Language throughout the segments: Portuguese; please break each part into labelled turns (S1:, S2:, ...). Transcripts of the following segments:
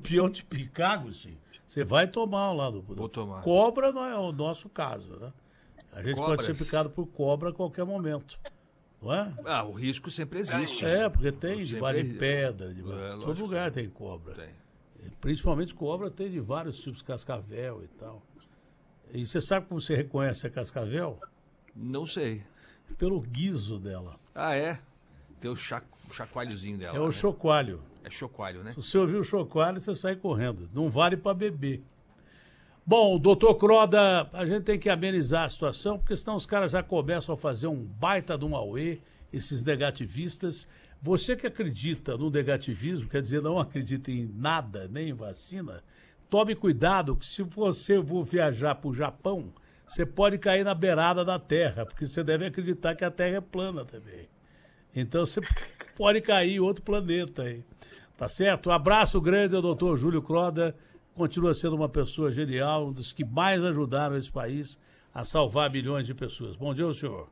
S1: escorpião te picar, Agostinho, você vai tomar lá do...
S2: Vou tomar.
S1: Cobra não é o nosso caso, né? A gente
S2: Cobras.
S1: pode ser picado por cobra a qualquer momento. Não é?
S2: O risco sempre existe.
S1: Porque tem de
S2: Sempre...
S1: de pedra, todo
S2: lógico.
S1: lugar tem cobra.
S2: Tem.
S1: Principalmente cobra tem de vários tipos, cascavel e tal. E você sabe como você reconhece a cascavel?
S2: Não sei.
S1: Pelo guizo dela.
S2: É? Tem o chacoalhozinho dela.
S1: É o chocalho.
S2: É chocalho, né?
S1: Se você ouvir o chocalho, você sai correndo. Não vale para beber. Bom, doutor Croda, a gente tem que amenizar a situação, porque senão os caras já começam a fazer um baita de um auê, esses negativistas. Você que acredita no negativismo, quer dizer, não acredita em nada, nem em vacina, tome cuidado que se você for viajar para o Japão, você pode cair na beirada da Terra, porque você deve acreditar que a Terra é plana também. Então você pode cair em outro planeta aí. Tá certo? Um abraço grande ao doutor Júlio Croda. Continua sendo uma pessoa genial, um dos que mais ajudaram esse país a salvar milhões de pessoas. Bom dia ao senhor.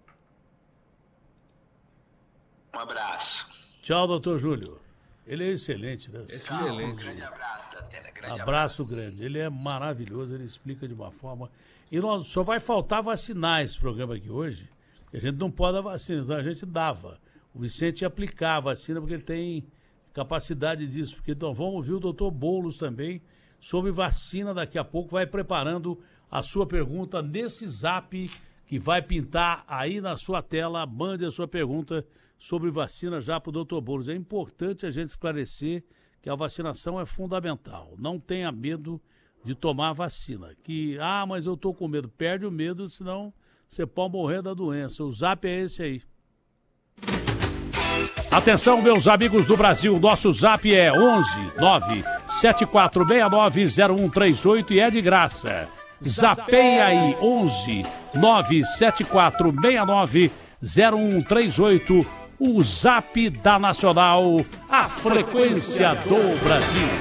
S3: Um abraço.
S1: Tchau, doutor Júlio. Ele é excelente, né?
S2: Excelente.
S3: Um grande abraço, Datena.
S1: Abraço grande. Ele é maravilhoso, ele explica de uma forma... E só vai faltar vacinar esse programa aqui hoje, porque a gente não pode dar vacina, senão a gente dava. O Vicente ia aplicar a vacina porque ele tem capacidade disso. Porque, então vamos ouvir o doutor Boulos também sobre vacina. Daqui a pouco vai preparando a sua pergunta nesse zap que vai pintar aí na sua tela. Mande a sua pergunta sobre vacina já para o doutor Boulos. É importante a gente esclarecer que a vacinação é fundamental. Não tenha medo de tomar a vacina. Mas eu estou com medo. Perde o medo, senão você pode morrer da doença. O zap é esse aí. Atenção, meus amigos do Brasil, nosso zap é 11 974690138 e é de graça. Zapeia aí, 11 974690138, o zap da Nacional, a frequência do Brasil.